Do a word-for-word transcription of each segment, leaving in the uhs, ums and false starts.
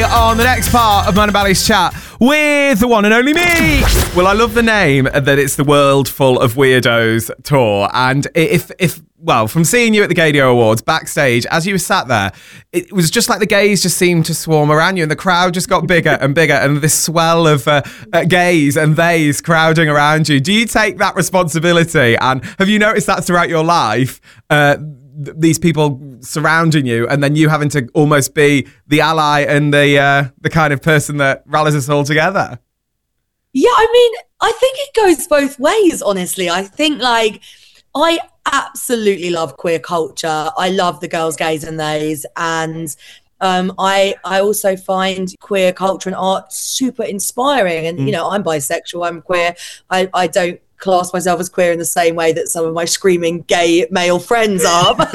on the next part of Man and Bally's chat with the one and only me. Well, I love the name that it's the World Full of Weirdos tour. And if, if well, from seeing you at the Gaydio Awards backstage, as you were sat there, it was just like the gays just seemed to swarm around you and the crowd just got bigger and bigger and this swell of uh, uh, gays and theys crowding around you. Do you take that responsibility? And have you noticed that throughout your life? Uh, these people surrounding you and then you having to almost be the ally and the uh, the kind of person that rallies us all together? Yeah, I mean, I think it goes both ways, honestly. I think, like, I absolutely love queer culture. I love the girls, gays and theys. And um, I I also find queer culture and art super inspiring. And, mm. you know, I'm bisexual, I'm queer. I, I don't class myself as queer in the same way that some of my screaming gay male friends are. but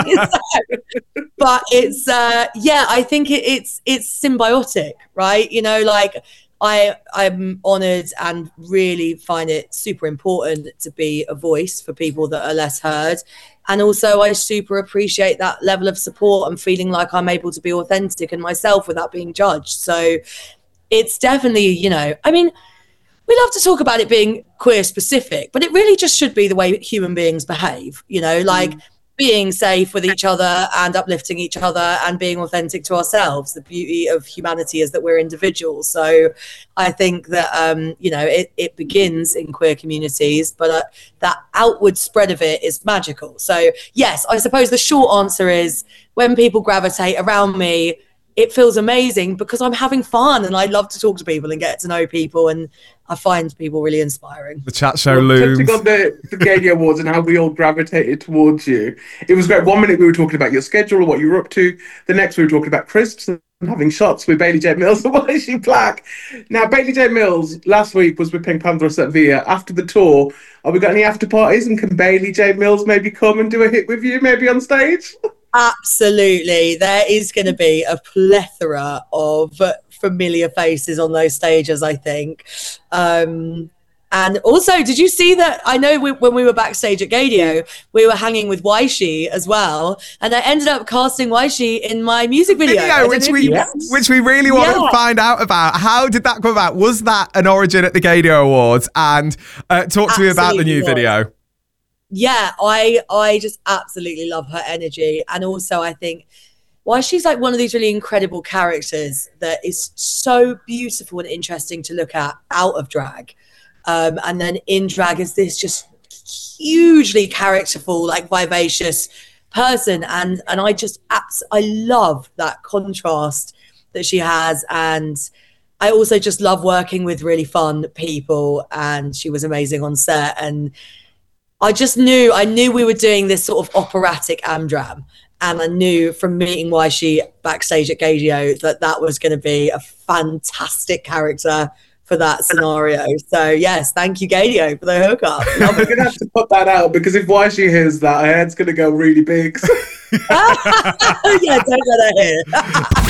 it's, uh, yeah, I think it, it's it's symbiotic, right? You know, like, I, I'm honoured and really find it super important to be a voice for people that are less heard. And also I super appreciate that level of support and feeling like I'm able to be authentic and myself without being judged. So it's definitely, you know, I mean, we love to talk about it being queer specific, but it really just should be the way human beings behave, you know, like mm. being safe with each other and uplifting each other and being authentic to ourselves. The beauty of humanity is that we're individuals. So I think that, um, you know, it, it begins in queer communities, but uh, that outward spread of it is magical. So yes, I suppose the short answer is when people gravitate around me, it feels amazing because I'm having fun and I love to talk to people and get to know people, and I find people really inspiring. The chat show well, looms. Touching on the, the Gaydio Awards and how we all gravitated towards you. It was great. One minute we were talking about your schedule or what you were up to. The next we were talking about crisps and having shots with Bailey J. Mills and Why Is She Black? Now, Bailey J. Mills last week was with Pink Panthers at Via. After the tour, have we got any after parties, and can Bailey J. Mills maybe come and do a hit with you, maybe on stage? Absolutely. There is going to be a plethora of familiar faces on those stages, I think. Um, and also, did you see that? I know we, when we were backstage at Gaydio, we were hanging with Waishi as well. And I ended up casting Waishi in my music video. video which, we, yes. which we really want yeah. to find out about. How did that come about? Was that an origin at the Gaydio Awards? And uh, talk to Absolutely me about the new was. video. Yeah, I I just absolutely love her energy. And also I think why she's like one of these really incredible characters that is so beautiful and interesting to look at out of drag. Um, and then in drag is this just hugely characterful, like vivacious person. And and I just, abs- I love that contrast that she has. And I also just love working with really fun people. And she was amazing on set. And I just knew, I knew we were doing this sort of operatic Amdram. And I knew from meeting Waishi backstage at Gaydio that that was going to be a fantastic character for that scenario. So yes, thank you Gaydio for the hookup. I'm going to have to put that out because if Waishi hears that, her head's going to go really big. Yeah, don't let her hear.